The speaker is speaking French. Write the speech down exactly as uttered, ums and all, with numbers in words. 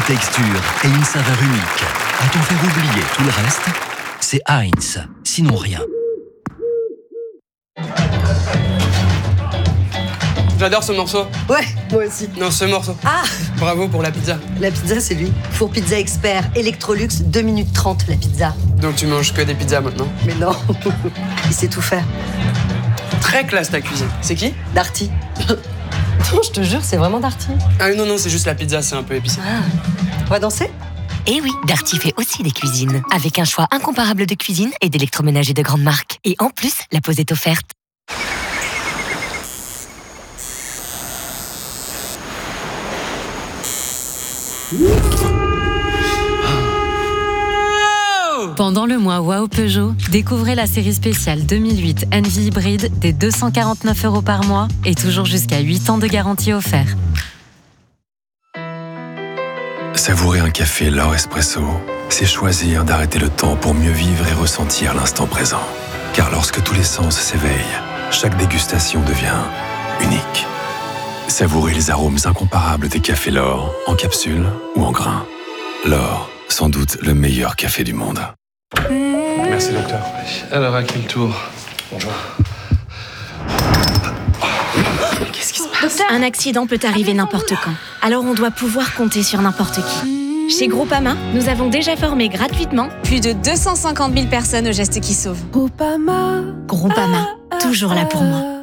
texture et une saveur unique. A-t-on fait oublier tout le reste? C'est Heinz, sinon rien. J'adore ce morceau. Ouais, moi aussi. Non, ce morceau. Ah! Bravo pour la pizza. La pizza, c'est lui. Four Pizza Expert, Electrolux, deux minutes trente la pizza. Donc tu manges que des pizzas maintenant? Mais non, il sait tout faire. Très classe ta cuisine. C'est qui? Darty. Non, je te jure, c'est vraiment Darty. Ah non, non, c'est juste la pizza, c'est un peu épicé. Ah. On va danser? Et oui, Darty fait aussi des cuisines. Avec un choix incomparable de cuisine et d'électroménager de grande marque. Et en plus, la pause est offerte. Pendant le mois Wow Peugeot, découvrez la série spéciale deux mille huit Envy hybride des deux cent quarante-neuf euros par mois et toujours jusqu'à huit ans de garantie offert. Savourer un café L'Or Espresso, c'est choisir d'arrêter le temps pour mieux vivre et ressentir l'instant présent. Car lorsque tous les sens s'éveillent, chaque dégustation devient unique. Savourez les arômes incomparables des cafés L'Or, en capsule ou en grains. L'Or, sans doute le meilleur café du monde. Merci, docteur. Alors, à quel tour? Bonjour. Qu'est-ce qui se passe? Un accident peut arriver n'importe quand. Alors on doit pouvoir compter sur n'importe qui. Chez Groupama, nous avons déjà formé gratuitement plus de deux cent cinquante mille personnes aux gestes qui sauvent. Groupama. Groupama, toujours là pour moi.